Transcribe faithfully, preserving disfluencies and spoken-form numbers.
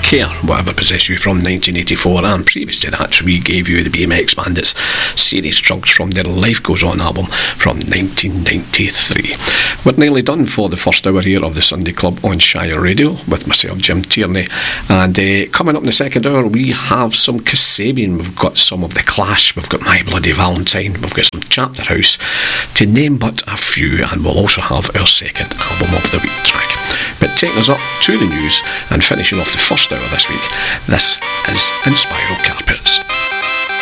Care, Whatever Possessed You from nineteen eighty-four, and previous to that we gave you the B M X Bandits, Serious Drugs from their Life Goes On album from nineteen ninety-three. We're nearly done for the first hour here of the Sunday Club on Shire Radio with myself, Jim Tierney, and uh, coming up in the second hour we have some Kasabian, we've got some of The Clash, we've got My Bloody Valentine, we've got some Chapter House, to name but a few, and we'll also have our second album of the week track. But taking us up to the news and finishing off the first hour this week, this is In Spiral Carpets.